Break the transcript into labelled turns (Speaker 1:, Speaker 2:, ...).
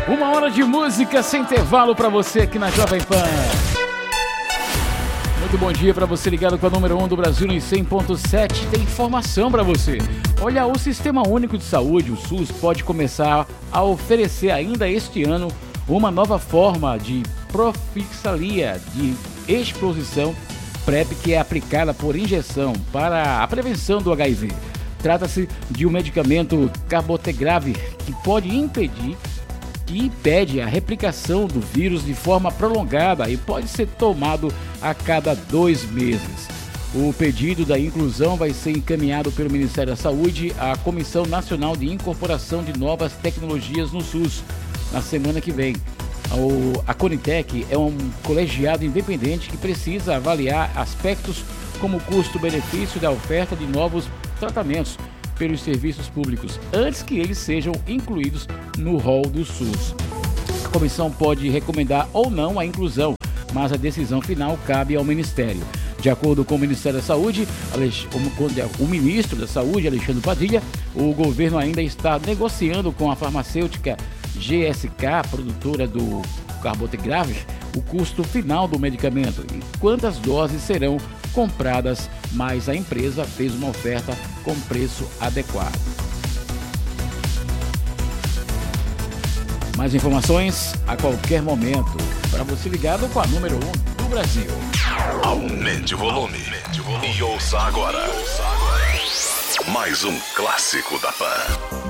Speaker 1: Uma hora de música sem intervalo para você aqui na Jovem Pan. Muito bom dia para você ligado com a número 1 do Brasil em 100.7. Tem informação para você. Olha, o Sistema Único de Saúde, o SUS, pode começar a oferecer ainda este ano uma nova forma de profilaxia de exposição PrEP que é aplicada por injeção para a prevenção do HIV. Trata-se de um medicamento cabotegravir que pode impedir e impede a replicação do vírus de forma prolongada e pode ser tomado a cada 2 meses. O pedido da inclusão vai ser encaminhado pelo Ministério da Saúde à Comissão Nacional de Incorporação de Novas Tecnologias no SUS na semana que vem. A Conitec é um colegiado independente que precisa avaliar aspectos como custo-benefício da oferta de novos tratamentos pelos serviços públicos, antes que eles sejam incluídos no rol do SUS. A comissão pode recomendar ou não a inclusão, mas a decisão final cabe ao Ministério. De acordo com o Ministério da Saúde, o ministro da Saúde, Alexandre Padilha, o governo ainda está negociando com a farmacêutica GSK, produtora do cabotegravir, o custo final do medicamento e quantas doses serão compradas, mas a empresa fez uma oferta com preço adequado. Mais informações a qualquer momento, para você ligado com a número 1 do Brasil.
Speaker 2: Aumente o volume e ouça agora mais um clássico da Pan.